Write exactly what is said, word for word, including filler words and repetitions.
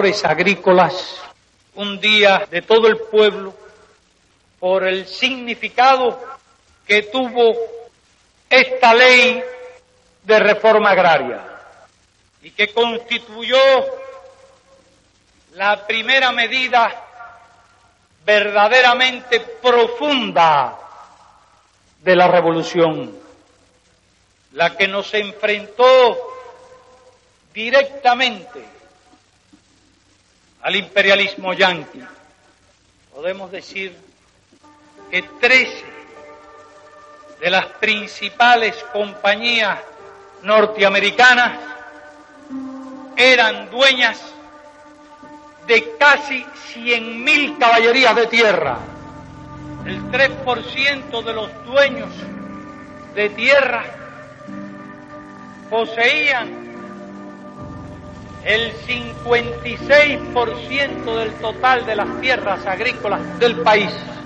trabajadores agrícolas, un día de todo el pueblo, por el significado que tuvo esta ley de reforma agraria y que constituyó la primera medida verdaderamente profunda de la revolución, la que nos enfrentó directamente al imperialismo yanqui. Podemos decir que trece de las principales compañías norteamericanas eran dueñas de casi cien mil caballerías de tierra. El tres por ciento de los dueños de tierra poseían el cincuenta y seis por ciento del total de las tierras agrícolas del país.